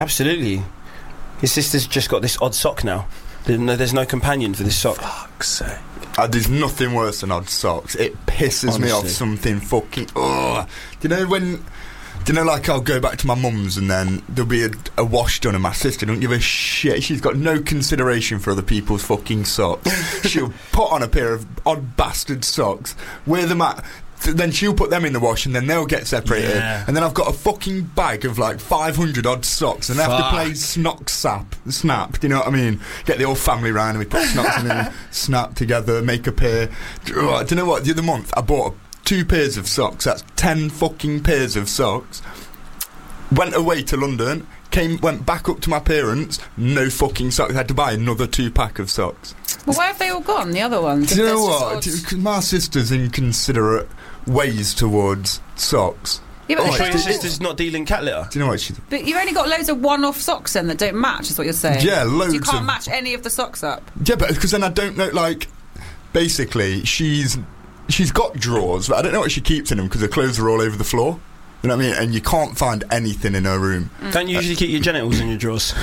Absolutely. His sister's just got this odd sock now. There's no companion for this sock. Fuck's sake. There's nothing worse than odd socks. It pisses me off something fucking... Do you know, like, I'll go back to my mum's and then there'll be a wash done and my sister don't give a shit. She's got no consideration for other people's fucking socks. She'll put on a pair of odd bastard socks, wear them out... Then she'll put them in the wash and then they'll get separated. Yeah. And then I've got a fucking bag of like 500 odd socks and I have to play snap, do you know what I mean? Get the whole family round and we put snocks in and snap together, make a pair. Do you know what? The other month I bought 2 pairs of socks. That's 10 fucking pairs of socks. Went away to London, went back up to my parents, no fucking socks. I had to buy another 2-pack of socks. Well, where have they all gone, the other ones? Do you know what? My sister's inconsiderate ways towards socks. Yeah, but your sister's not dealing cat litter. Do you know what she's... But you've only got loads of one-off socks then that don't match, is what you're saying? Yeah, loads. So you can't match any of the socks up? Yeah, but because then I don't know, like... Basically, she's got drawers, but I don't know what she keeps in them because her clothes are all over the floor. You know what I mean? And you can't find anything in her room. Don't you usually keep your genitals in your drawers?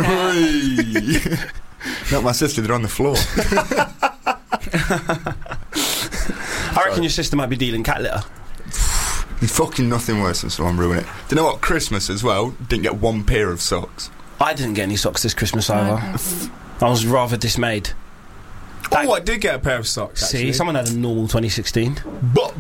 Not my sister, they're on the floor. I reckon your sister might be dealing cat litter. There's fucking nothing worse than someone ruin it. Do you know what? Christmas as well, didn't get 1 pair of socks. I didn't get any socks this Christmas either. I was rather dismayed. I did get a pair of socks, actually. See, someone had a normal 2016. But.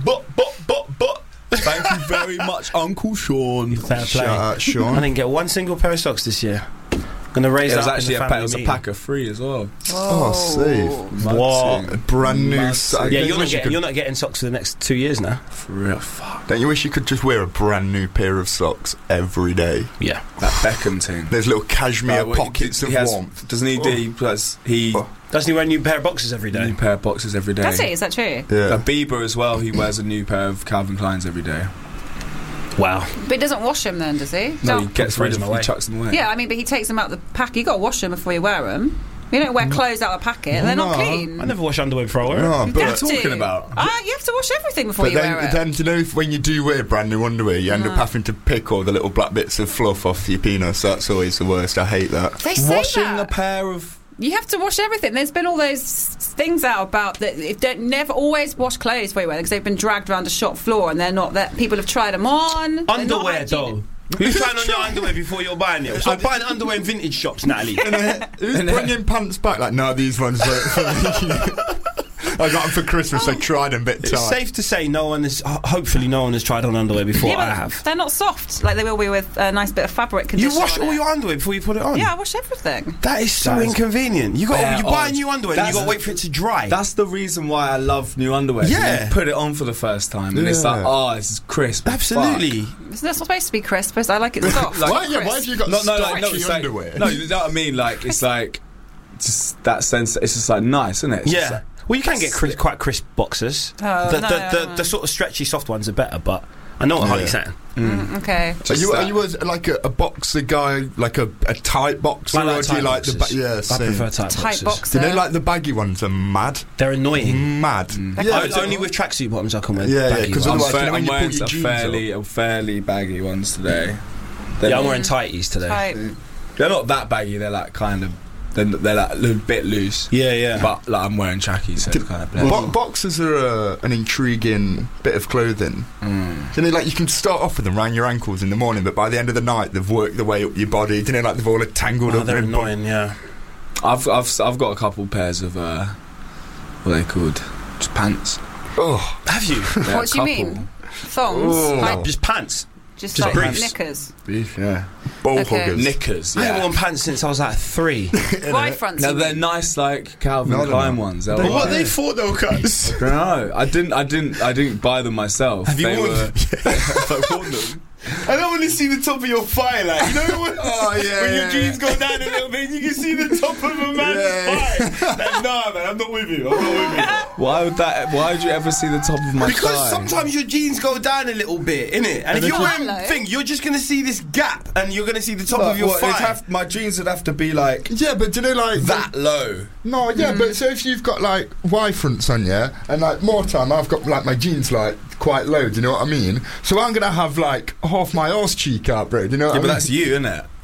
Thank you very much, Uncle Sean. Fair play. Shout out, Sean. I didn't get 1 single pair of socks this year. Gonna raise that up in the family it was a pack of 3 as well. Oh, safe. What? Brand new socks. Yeah, you're not getting socks for the next 2 years now. For real, fuck. Don't you wish you could just wear a brand new pair of socks every day? Yeah. That Beckham thing. There's little cashmere pockets of warmth. Doesn't he Doesn't he wear a new pair of boxers every day? New pair of boxers every day. Does he? Is that true? Yeah. Bieber as well, he wears a new pair of Calvin Kleins every day. Wow. But he doesn't wash them then, does he? No, he gets rid of them, he chucks them away. Yeah, I mean, but he takes them out the pack. You got to wash them before you wear them. You don't wear clothes out of the packet. They're not clean. I never wash underwear before I wear it. No, you but have to. What are you talking about? You have to wash everything before you wear it. Then, do you know, when you do wear brand new underwear, you end up having to pick all the little black bits of fluff off your penis. That's always the worst. I hate that. They say Washing that. a pair of... You have to wash everything. There's been all those things out about that. Don't never always wash clothes before you wear them because they've been dragged around a shop floor and they're not. That people have tried them on. Underwear, though. Who's trying on your underwear before you're buying it? Stop buying underwear in vintage shops, Natalie. Who's bringing pants back? Like, no, these ones work for me. I got them for Christmas. I tried them a bit tight. It's safe to say hopefully no one has tried on underwear before. I have. They're not soft like they will be with a nice bit of fabric conditioner. You wash all your underwear before you put it on? Yeah, I wash everything. That is so inconvenient. You buy new underwear and you got to wait for it to dry. That's the reason why I love new underwear. Yeah. You put it on for the first time and it's like, this is crisp. Absolutely. It's not supposed to be crisp. I like it soft. Why have you got starchy underwear? No, you know what I mean? Like, it's like, just that sense, it's just like nice, isn't it? Yeah. Well, you can get quite crisp boxers. The sort of stretchy, soft ones are better, but I know what Harley's saying. Okay. Are you like a boxer guy, like a tight boxer, or do you like the I prefer tight boxer. Do you know, like the baggy ones are mad? They're annoying. Mad. Yeah, it's only with tracksuit bottoms I can wear. Yeah, because I'm wearing some fairly baggy ones today. I'm wearing tighties today. They're not that baggy. They're like kind of. They're like a little bit loose. Yeah. But like I'm wearing trackies, so it's kind of blend. Boxers are an intriguing bit of clothing. You know, like you can start off with them around your ankles in the morning, but by the end of the night they've worked their way up your body. You know, like they've all tangled up. They're annoying. Yeah. I've got a couple pairs of what are they called? Just pants. Oh, have you? What do you mean? Thongs? Like just pants. Just like briefs. Knickers. Beef, yeah. Ball huggers. Knickers, I haven't worn pants since I was like 3. Wide fronts. Now they're nice, like Calvin Klein ones. But what are they for, though, cuz? No, I didn't buy them myself. Have you worn them? I worn them. I don't want to see the top of your thigh, like, you know when, when your jeans go down a little bit, you can see the top of a man's thigh. Like, nah, man, I'm not with you. Why would you ever see the top of my thigh? Because sometimes your jeans go down a little bit, innit? And if you're wearing you're just going to see this gap, and you're going to see the top of your thigh. My jeans would have to be like... Yeah, but do you know, like... that low. No, yeah, but so if you've got, like, Y fronts on, yeah, and, like, more time, I've got, like, my jeans, like, quite low, do you know what I mean? So I'm going to have, like, half my arse cheek out, bro, do you know what I mean? Yeah, but that's you, isn't it?